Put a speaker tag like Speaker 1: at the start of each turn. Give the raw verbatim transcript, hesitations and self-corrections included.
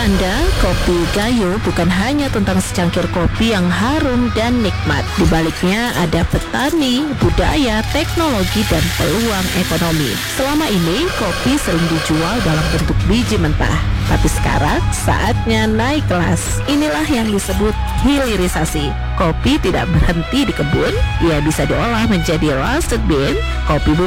Speaker 1: Anda, kopi Gayo bukan hanya tentang secangkir kopi yang harum dan nikmat. Di baliknya ada petani, budaya, teknologi, dan peluang ekonomi. Selama ini, kopi sering dijual dalam bentuk biji mentah. Tapi sekarang, saatnya naik kelas. Inilah yang disebut hilirisasi. Kopi tidak berhenti di kebun, ia bisa diolah menjadi roasted bean, kopi bubuk